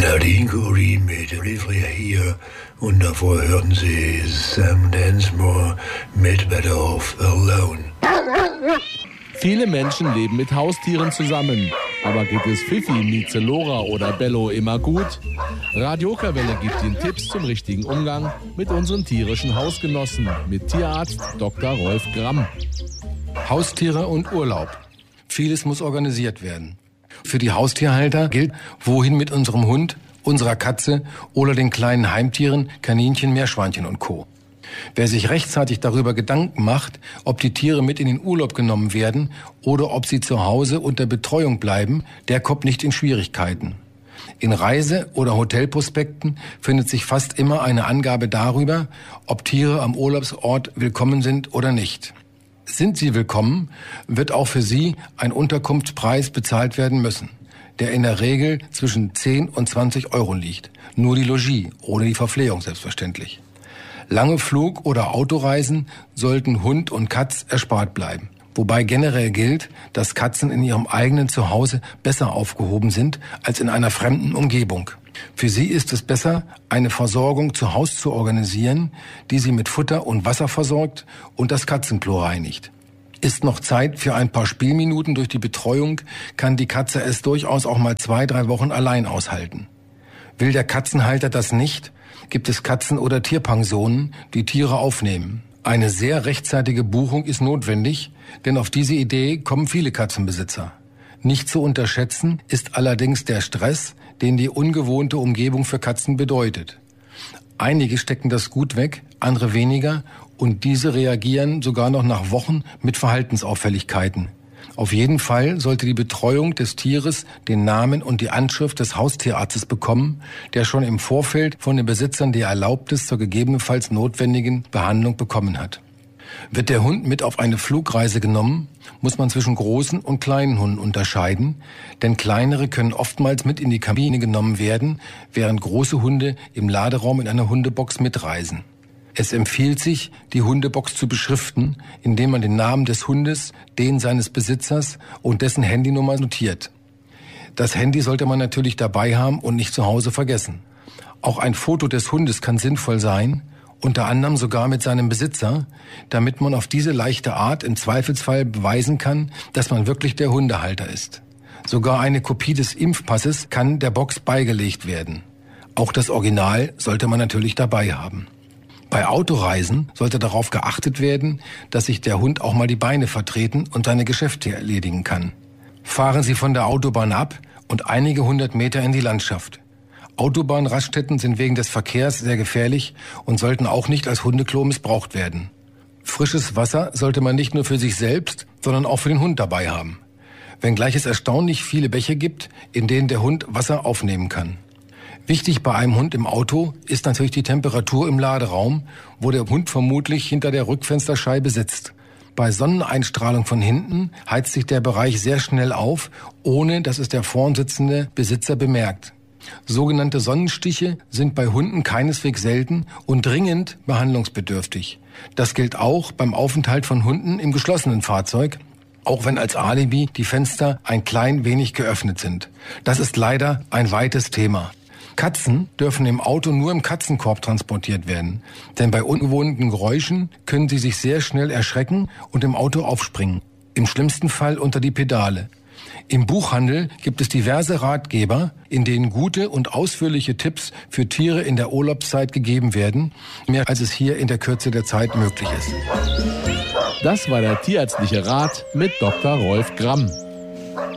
Ja, die Inquiry mit Olivia hier und davor hörten Sie Sam Densmore mit Better Off Alone. Viele Menschen leben mit Haustieren zusammen. Aber geht es Fifi, Mieze, Lora oder Bello immer gut? Radio Okerwelle gibt Ihnen Tipps zum richtigen Umgang mit unseren tierischen Hausgenossen mit Tierarzt Dr. Rolf Gramm. Haustiere und Urlaub. Vieles muss organisiert werden. Für die Haustierhalter gilt, wohin mit unserem Hund, unserer Katze oder den kleinen Heimtieren, Kaninchen, Meerschweinchen und Co. Wer sich rechtzeitig darüber Gedanken macht, ob die Tiere mit in den Urlaub genommen werden oder ob sie zu Hause unter Betreuung bleiben, der kommt nicht in Schwierigkeiten. In Reise- oder Hotelprospekten findet sich fast immer eine Angabe darüber, ob Tiere am Urlaubsort willkommen sind oder nicht. Sind sie willkommen, wird auch für sie ein Unterkunftspreis bezahlt werden müssen, der in der Regel zwischen 10 und 20 Euro liegt. Nur die Logis, ohne die Verpflegung selbstverständlich. Lange Flug- oder Autoreisen sollten Hund und Katz erspart bleiben. Wobei generell gilt, dass Katzen in ihrem eigenen Zuhause besser aufgehoben sind als in einer fremden Umgebung. Für sie ist es besser, eine Versorgung zu Hause zu organisieren, die sie mit Futter und Wasser versorgt und das Katzenklo reinigt. Ist noch Zeit für ein paar Spielminuten durch die Betreuung, kann die Katze es durchaus auch mal 2-3 Wochen allein aushalten. Will der Katzenhalter das nicht, gibt es Katzen- oder Tierpensionen, die Tiere aufnehmen. Eine sehr rechtzeitige Buchung ist notwendig, denn auf diese Idee kommen viele Katzenbesitzer. Nicht zu unterschätzen ist allerdings der Stress, den die ungewohnte Umgebung für Katzen bedeutet. Einige stecken das gut weg, andere weniger und diese reagieren sogar noch nach Wochen mit Verhaltensauffälligkeiten. Auf jeden Fall sollte die Betreuung des Tieres den Namen und die Anschrift des Haustierarztes bekommen, der schon im Vorfeld von den Besitzern die Erlaubnis zur gegebenenfalls notwendigen Behandlung bekommen hat. Wird der Hund mit auf eine Flugreise genommen, muss man zwischen großen und kleinen Hunden unterscheiden, denn kleinere können oftmals mit in die Kabine genommen werden, während große Hunde im Laderaum in einer Hundebox mitreisen. Es empfiehlt sich, die Hundebox zu beschriften, indem man den Namen des Hundes, den seines Besitzers und dessen Handynummer notiert. Das Handy sollte man natürlich dabei haben und nicht zu Hause vergessen. Auch ein Foto des Hundes kann sinnvoll sein, unter anderem sogar mit seinem Besitzer, damit man auf diese leichte Art im Zweifelsfall beweisen kann, dass man wirklich der Hundehalter ist. Sogar eine Kopie des Impfpasses kann der Box beigelegt werden. Auch das Original sollte man natürlich dabei haben. Bei Autoreisen sollte darauf geachtet werden, dass sich der Hund auch mal die Beine vertreten und seine Geschäfte erledigen kann. Fahren Sie von der Autobahn ab und einige 100 Meter in die Landschaft. Autobahnraststätten sind wegen des Verkehrs sehr gefährlich und sollten auch nicht als Hundeklo missbraucht werden. Frisches Wasser sollte man nicht nur für sich selbst, sondern auch für den Hund dabei haben. Wenngleich es erstaunlich viele Bäche gibt, in denen der Hund Wasser aufnehmen kann. Wichtig bei einem Hund im Auto ist natürlich die Temperatur im Laderaum, wo der Hund vermutlich hinter der Rückfensterscheibe sitzt. Bei Sonneneinstrahlung von hinten heizt sich der Bereich sehr schnell auf, ohne dass es der vorn sitzende Besitzer bemerkt. Sogenannte Sonnenstiche sind bei Hunden keineswegs selten und dringend behandlungsbedürftig. Das gilt auch beim Aufenthalt von Hunden im geschlossenen Fahrzeug, auch wenn als Alibi die Fenster ein klein wenig geöffnet sind. Das ist leider ein weites Thema. Katzen dürfen im Auto nur im Katzenkorb transportiert werden, denn bei ungewohnten Geräuschen können sie sich sehr schnell erschrecken und im Auto aufspringen. Im schlimmsten Fall unter die Pedale. Im Buchhandel gibt es diverse Ratgeber, in denen gute und ausführliche Tipps für Tiere in der Urlaubszeit gegeben werden, mehr als es hier in der Kürze der Zeit möglich ist. Das war der tierärztliche Rat mit Dr. Rolf Gramm.